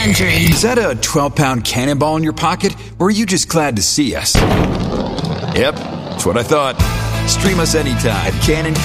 country. Is that a 12-pound cannonball in your pocket, or are you just glad to see us? Yep, that's what I thought. Stream us anytime at Cannon